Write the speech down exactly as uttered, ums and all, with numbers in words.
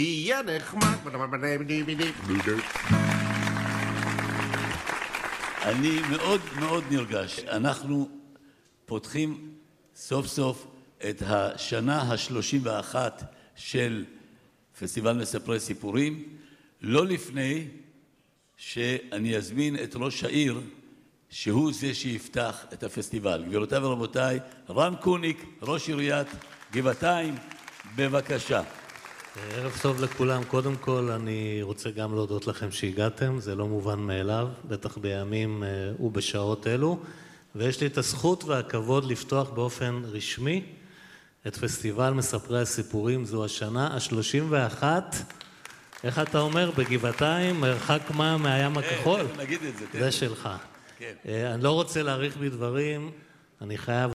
יהיה נחמד. אני מאוד מאוד נרגש. אנחנו פותחים סוף סוף את השנה ה-שלושים ואחת של פסטיבל מספרי סיפורים, לא לפני שאני אזמין את ראש העיר, שהוא זה שיפתח את הפסטיבל. גבירותיי ורבותיי, רן קוניק, ראש עיריית גבעתיים, בבקשה. ערב טוב לכולם. קודם כל אני רוצה גם להודות לכם שהגעתם, זה לא מובן מאליו, בטח בימים ובשעות אלו, ויש לי את הזכות והכבוד לפתוח באופן רשמי את פסטיבל מספרי הסיפורים. זו השנה ה-שלושים ואחת, איך אתה אומר, בגבעתיים, מרחק מה מהים הכחול? נגיד את זה. זה שלך. אני לא רוצה להאריך בדברים, אני חייב